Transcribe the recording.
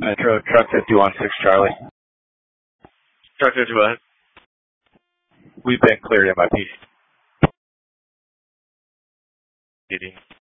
Metro, truck 516 Charlie. Truck 50 what? We've been cleared MIP. PD.